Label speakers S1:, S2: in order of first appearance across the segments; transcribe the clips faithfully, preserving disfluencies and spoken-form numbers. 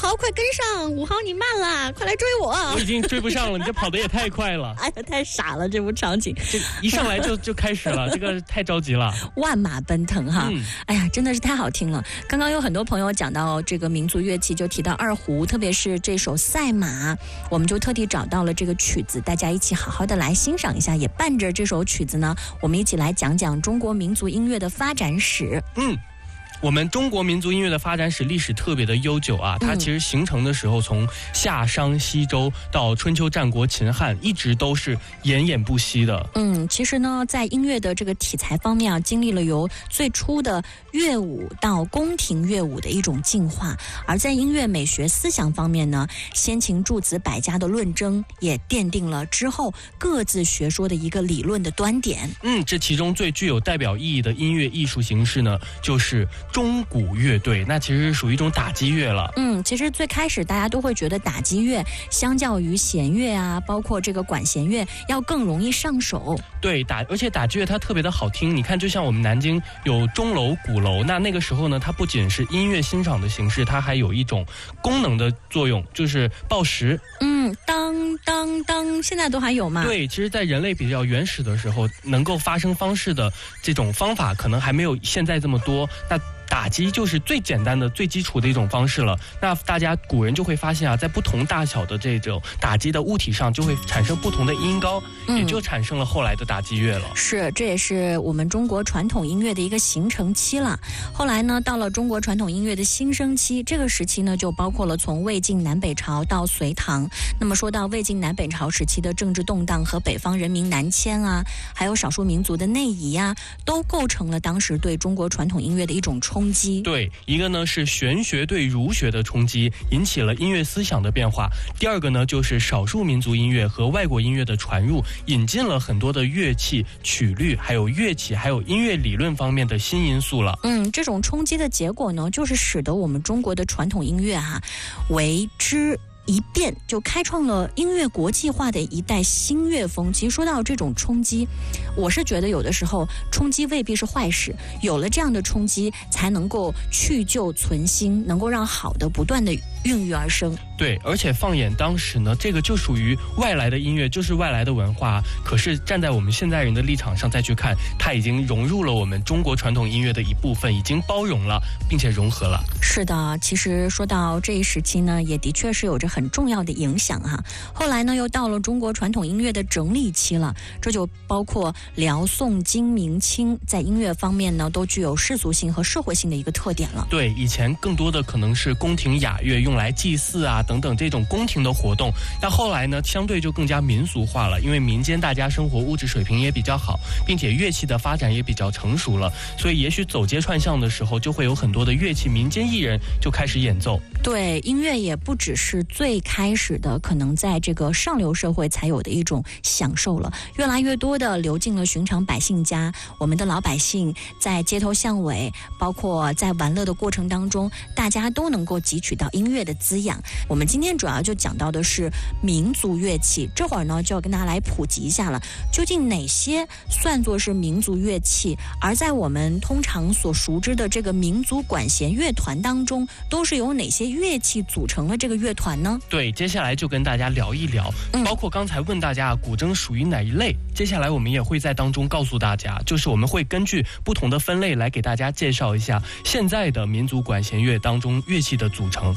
S1: 豪快跟上，五豪你慢了，快来追我！
S2: 我已经追不上了，你这跑得也太快了。
S1: 哎呀，太傻了，这部场景，
S2: 这一上来就就开始了，这个太着急了，
S1: 万马奔腾哈！
S2: 嗯、
S1: 哎呀，真的是太好听了。刚刚有很多朋友讲到这个民族乐器，就提到二胡，特别是这首《赛马》，我们就特地找到了这个曲子，大家一起好好的来欣赏一下。也伴着这首曲子呢，我们一起来讲讲中国民族音乐的发展史。
S2: 嗯。我们中国民族音乐的发展史历史特别的悠久啊，它其实形成的时候，从夏商西周到春秋战国秦汉，一直都是延绵不息的。
S1: 嗯，其实呢，在音乐的这个题材方面啊，经历了由最初的乐舞到宫廷乐舞的一种进化，而在音乐美学思想方面呢，先秦诸子百家的论争也奠定了之后各自学说的一个理论的端点。
S2: 嗯，这其中最具有代表意义的音乐艺术形式呢，就是钟鼓乐队，那其实是属于一种打击乐了。
S1: 嗯，其实最开始大家都会觉得打击乐相较于弦乐啊，包括这个管弦乐要更容易上手。
S2: 对，打而且打击乐它特别的好听。你看，就像我们南京有钟楼、鼓楼，那那个时候呢，它不仅是音乐欣赏的形式，它还有一种功能的作用，就是报时。
S1: 嗯，当当当，现在都还有吗？
S2: 对，其实，在人类比较原始的时候，能够发声方式的这种方法，可能还没有现在这么多。那打击就是最简单的、最基础的一种方式了。那大家古人就会发现啊，在不同大小的这种打击的物体上，就会产生不同的音高，嗯、也就产生了后来的打击乐了。
S1: 是，这也是我们中国传统音乐的一个形成期了。后来呢，到了中国传统音乐的新生期，这个时期呢，就包括了从魏晋南北朝到隋唐。那么说到魏晋南北朝时期的政治动荡和北方人民南迁啊，还有少数民族的内移啊，都构成了当时对中国传统音乐的一种冲击。
S2: 对，一个呢是玄学对儒学的冲击，引起了音乐思想的变化；第二个呢就是少数民族音乐和外国音乐的传入，引进了很多的乐器、曲律，还有乐器，还有音乐理论方面的新因素了。
S1: 嗯，这种冲击的结果呢，就是使得我们中国的传统音乐哈、啊、为之一变，就开创了音乐国际化的一代新乐风。其实说到这种冲击，我是觉得有的时候冲击未必是坏事，有了这样的冲击才能够去旧存新，能够让好的不断的孕育而生。
S2: 对，而且放眼当时呢，这个就属于外来的音乐，就是外来的文化。可是站在我们现在人的立场上再去看，它已经融入了我们中国传统音乐的一部分，已经包容了，并且融合了。
S1: 是的，其实说到这一时期呢，也的确是有着很重要的影响哈。后来呢，又到了中国传统音乐的整理期了，这就包括辽、宋、金、明、清，在音乐方面呢，都具有世俗性和社会性的一个特点了。
S2: 对，以前更多的可能是宫廷雅乐，用来祭祀啊等等这种宫廷的活动。但后来呢，相对就更加民俗化了，因为民间大家生活物质水平也比较好，并且乐器的发展也比较成熟了，所以也许走街串巷的时候，就会有很多的乐器，民间艺人就开始演奏。
S1: 对，音乐也不只是最开始的可能在这个上流社会才有的一种享受了，越来越多的流进了寻常百姓家。我们的老百姓在街头巷尾，包括在玩乐的过程当中，大家都能够汲取到音乐的滋养。我们今天主要就讲到的是民族乐器，这会儿呢就要跟大家来普及一下了，究竟哪些算作是民族乐器，而在我们通常所熟知的这个民族管弦乐团当中，都是由哪些乐器组成了这个乐团呢？
S2: 对，接下来就跟大家聊一聊，嗯、包括刚才问大家古筝属于哪一类，接下来我们也会在当中告诉大家，就是我们会根据不同的分类来给大家介绍一下现在的民族管弦乐当中乐器的组成。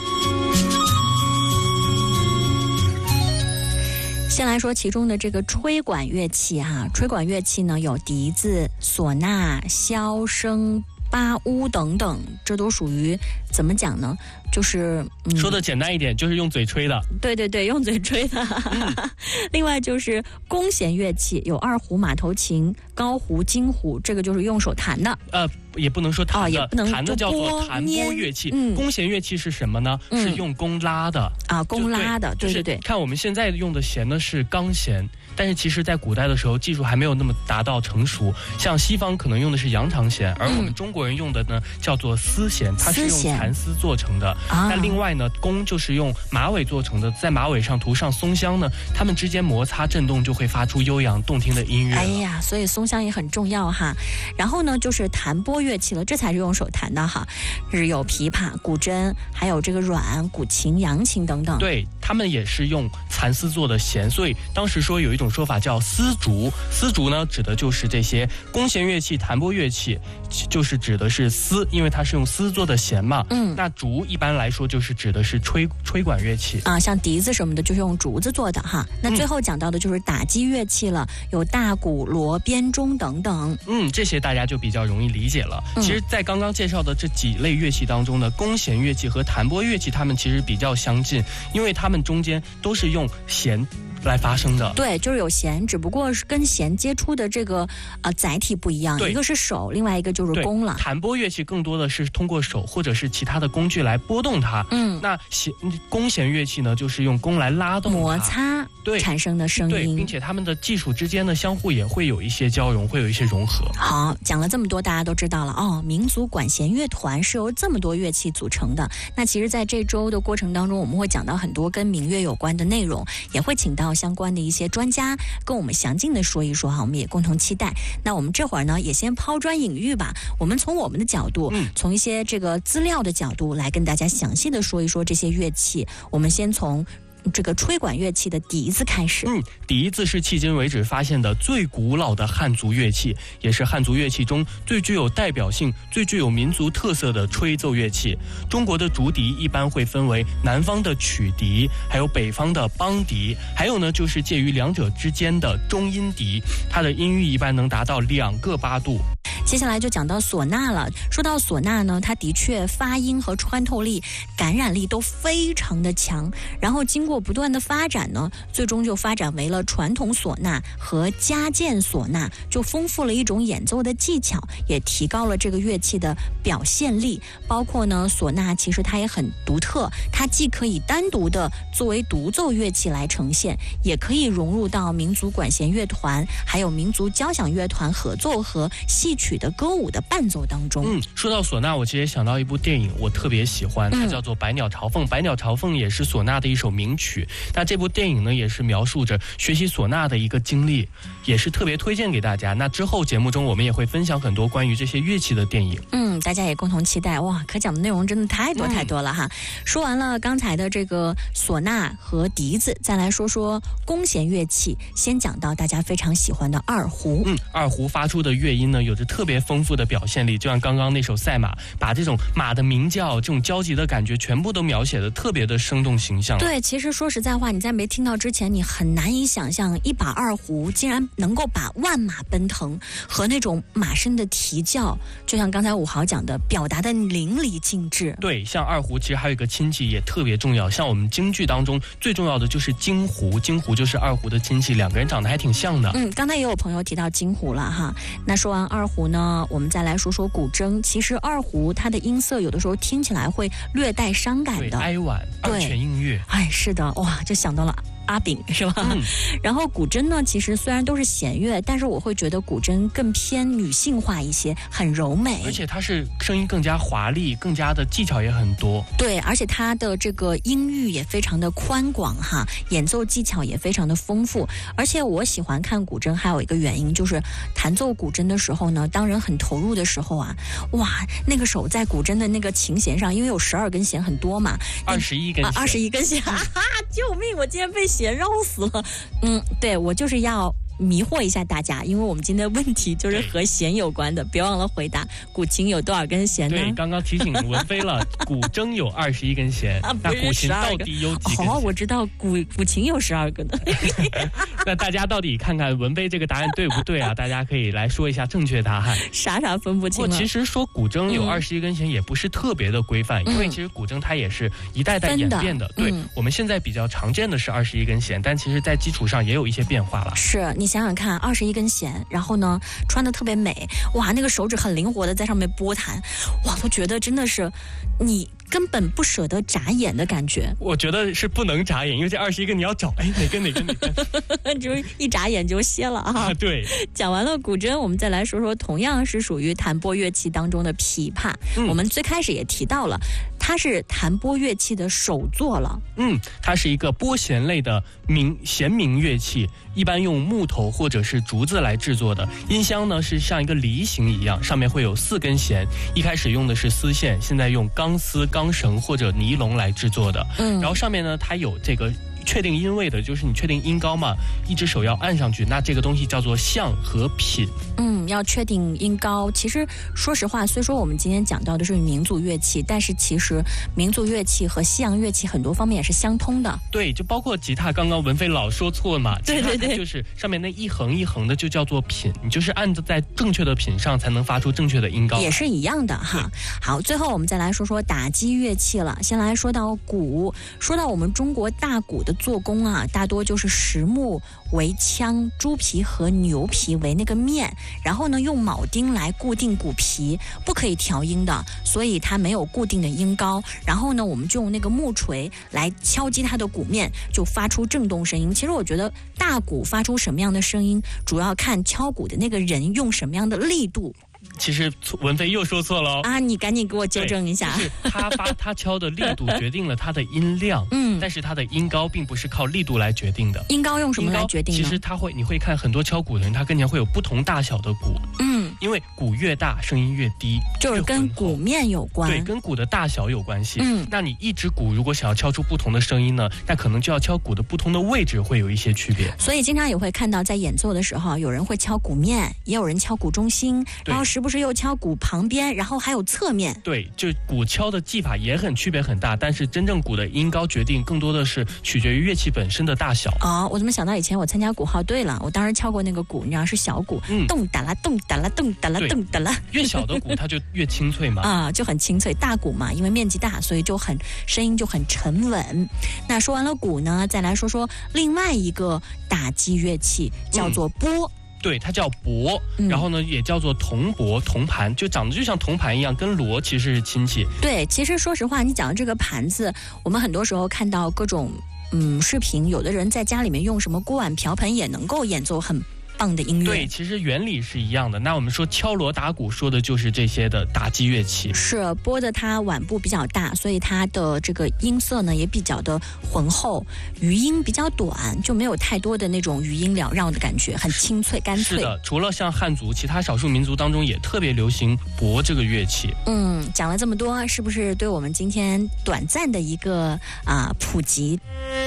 S1: 先来说其中的这个吹管乐器哈，吹管乐器呢有笛子、唢呐、箫笙、八乌等等，这都属于怎么讲呢？就是、
S2: 嗯、说的简单一点，就是用嘴吹的。
S1: 对对对，用嘴吹的。嗯、另外就是弓弦乐器，有二胡、马头琴、高胡、金胡，这个就是用手弹的。
S2: 呃，也不能说弹的，哦、
S1: 也不能
S2: 弹的叫做弹拨乐器。嗯，弓弦乐器是什么呢？嗯、是用弓拉的
S1: 啊，弓拉的。对对对。
S2: 看我们现在用的弦呢是钢弦，但是其实在古代的时候技术还没有那么达到成熟，像西方可能用的是羊肠弦，而我们中国人用的呢叫做丝弦，它是用蚕丝做成的。那另外呢，弓就是用马尾做成的，在马尾上涂上松香呢，它们之间摩擦震动就会发出悠扬动听的音乐。
S1: 哎呀，所以松香也很重要哈。然后呢，就是弹拨拨乐器了，这才是用手弹的哈，是有琵琶、古筝，还有这个阮、古琴、扬琴等等。
S2: 对，他们也是用蚕丝做的弦，所以当时说有一种说法叫丝竹，丝竹呢指的就是这些弓弦乐器、弹拨乐器，就是指的是丝，因为它是用丝做的弦嘛。嗯，那竹一般来说就是指的是吹吹管乐器
S1: 啊，像笛子什么的就是用竹子做的哈。那最后讲到的就是打击乐器了，有大鼓、锣、编钟等等。
S2: 嗯，这些大家就比较容易理解了。嗯、其实，在刚刚介绍的这几类乐器当中呢，弓弦乐器和弹拨乐器它们其实比较相近，因为它们中间都是用弦来发声的。
S1: 对，就是有弦，只不过是跟弦接触的这个呃载体不一样，一个是手，另外一个就是弓了。
S2: 弹拨乐器更多的是通过手或者是其他的工具来拨动它。嗯，那弦弓弦乐器呢，就是用弓来拉动它
S1: 摩擦对产生的声音。
S2: 对，并且它们的技术之间呢，相互也会有一些交融，会有一些融合。
S1: 好，讲了这么多，大家都知道了哦。民族管弦乐团是由这么多乐器组成的。那其实，在这周的过程当中，我们会讲到很多跟民乐有关的内容，也会请到相关的一些专家跟我们详尽的说一说哈，我们也共同期待。那我们这会儿呢，也先抛砖引玉吧，我们从我们的角度，嗯、从一些这个资料的角度来跟大家详细的说一说这些乐器。我们先从这个吹管乐器的笛子开始。
S2: 嗯，笛子是迄今为止发现的最古老的汉族乐器，也是汉族乐器中最具有代表性、最具有民族特色的吹奏乐器。中国的竹笛一般会分为南方的曲笛，还有北方的梆笛，还有呢就是介于两者之间的中音笛，它的音域一般能达到两个八度。
S1: 接下来就讲到唢呐了。说到唢呐呢，它的确发音和穿透力、感染力都非常的强。然后经过不断的发展呢，最终就发展为了传统唢呐和加键唢呐，就丰富了一种演奏的技巧，也提高了这个乐器的表现力。包括呢，唢呐其实它也很独特，它既可以单独的作为独奏乐器来呈现，也可以融入到民族管弦乐团还有民族交响乐团合奏和戏曲的歌舞的伴奏当中。
S2: 嗯，说到唢呐，我其实想到一部电影，我特别喜欢，它叫做《百鸟朝凤》。嗯、百鸟朝凤也是唢呐的一首名曲。那这部电影呢，也是描述着学习唢呐的一个经历，也是特别推荐给大家。那之后节目中，我们也会分享很多关于这些乐器的电影。
S1: 嗯，大家也共同期待。哇，可讲的内容真的太多太多了哈。嗯、说完了刚才的这个唢呐和笛子，再来说说弓弦乐器。先讲到大家非常喜欢的二胡。
S2: 嗯，二胡发出的乐音呢，有着特别丰富的表现力，就像刚刚那首赛马，把这种马的鸣叫、这种焦急的感觉，全部都描写的特别的生动形象。
S1: 对，其实说实在话，你在没听到之前，你很难以想象一把二胡竟然能够把万马奔腾和那种马身的啼叫，就像刚才武豪讲的，表达的淋漓尽致。
S2: 对，像二胡其实还有一个亲戚也特别重要，像我们京剧当中最重要的就是京胡，京胡就是二胡的亲戚，两个人长得还挺像的。
S1: 嗯，刚才也有朋友提到京胡了哈。那说完二胡呢，我们再来说说古筝。其实二胡它的音色有的时候听起来会略带伤感的，
S2: 对，哀婉，二泉映月。
S1: 哎，是的，哇，就想到了阿炳是吧？嗯、然后古筝呢，其实虽然都是弦乐，但是我会觉得古筝更偏女性化一些，很柔美，
S2: 而且它是声音更加华丽，更加的技巧也很多。
S1: 对，而且它的这个音域也非常的宽广哈，演奏技巧也非常的丰富。而且我喜欢看古筝，还有一个原因就是弹奏古筝的时候呢，当人很投入的时候啊，哇，那个手在古筝的那个琴弦上，因为有十二根弦很多嘛，
S2: 二十一根弦，
S1: 二十一根弦，哈哈，救命！我竟然被弦绕死了。嗯，对，我就是要迷惑一下大家，因为我们今天的问题就是和弦有关的，别忘了回答。古琴有多少根弦呢？
S2: 对，刚刚提醒文飞了，古筝有二十一根弦，啊、那古琴到底有几根弦？
S1: 哦，我知道古古琴有十二个的。
S2: 那大家到底看看文飞这个答案对不对啊？大家可以来说一下正确答案。
S1: 傻傻分不清了。
S2: 其实说古筝有二十一根弦也不是特别的规范，嗯、因为其实古筝它也是一代代演变的。的对、嗯，我们现在比较常见的是二十一根弦，但其实在基础上也有一些变化了。
S1: 是你想想看，二十一根弦，然后呢穿得特别美，哇，那个手指很灵活的在上面拨弹，哇，我觉得真的是你根本不舍得眨眼的感觉。
S2: 我觉得是不能眨眼，因为这二十一根你要找，哎，哪根哪根哪
S1: 根，就是一眨眼就歇了啊。
S2: 对，
S1: 讲完了古筝，我们再来说说同样是属于弹拨乐器当中的琵琶。嗯、我们最开始也提到了， 它是弹拨乐器的首作了。
S2: 嗯，它是一个拨弦类的鸣弦鸣乐器，一般用木头或者是竹子来制作的。音箱呢是像一个梨形一样，上面会有四根弦，一开始用的是丝线，现在用钢丝、钢绳或者尼龙来制作的。嗯，然后上面呢它有这个确定音位的，就是你确定音高嘛，一只手要按上去，那这个东西叫做相和品。
S1: 嗯，要确定音高。其实说实话，虽说我们今天讲到的是民族乐器，但是其实民族乐器和西洋乐器很多方面也是相通的。
S2: 对，就包括吉他，刚刚文飞老说错嘛，
S1: 对对对，
S2: 就是上面那一横一横的就叫做品，你就是按着在正确的品上才能发出正确的音高，
S1: 也是一样的哈。好，最后我们再来说说打击乐器了。先来说到鼓，说到我们中国大鼓的做工啊，大多就是实木为腔，猪皮和牛皮为那个面，然后呢用铆钉来固定鼓皮，不可以调音的，所以它没有固定的音高。然后呢我们就用那个木锤来敲击它的鼓面，就发出震动声音。其实我觉得大鼓发出什么样的声音，主要看敲鼓的那个人用什么样的力度。
S2: 其实文飞又说错了哦
S1: 啊！你赶紧给我纠正一下。
S2: 就是他发他敲的力度决定了他的音量，嗯，但是他的音高并不是靠力度来决定的。
S1: 音高用什么来决定呢？
S2: 其实他会，你会看很多敲鼓的人，他跟前会有不同大小的鼓，嗯，因为鼓越大，声音越低，
S1: 就是跟鼓面有关，
S2: 对，跟鼓的大小有关系。嗯，那你一支鼓如果想要敲出不同的声音呢，那可能就要敲鼓的不同的位置会有一些区别。
S1: 所以经常也会看到在演奏的时候，有人会敲鼓面，也有人敲鼓中心，然后时不时又敲鼓旁边，然后还有侧面。
S2: 对，就鼓敲的技法也很区别很大，但是真正鼓的音高决定更多的是取决于乐器本身的大小。
S1: 哦，我怎么想到以前我参加鼓号队了，我当时敲过那个鼓，你知道是小鼓，嗯，咚哒啦咚哒啦咚哒啦咚哒啦，
S2: 越小的鼓它就越清脆嘛。
S1: 啊，就很清脆。大鼓嘛，因为面积大，所以就很声音就很沉稳。那说完了鼓呢，再来说说另外一个打击乐器，叫做拨。嗯，
S2: 对，它叫拨，然后呢也叫做铜拨、铜盘，就长得就像铜盘一样，跟锣其实是亲戚。
S1: 对，其实说实话，你讲的这个盘子，我们很多时候看到各种嗯视频，有的人在家里面用什么锅碗瓢盆也能够演奏很棒的音乐。
S2: 对，其实原理是一样的。那我们说敲锣打鼓，说的就是这些的打击乐器。
S1: 是拨的它腕部比较大，所以它的这个音色呢也比较的浑厚，余音比较短，就没有太多的那种余音缭绕的感觉，很清脆干脆。
S2: 是的，除了像汉族，其他少数民族当中也特别流行拨这个乐器。
S1: 嗯，讲了这么多，是不是对我们今天短暂的一个啊、呃、普及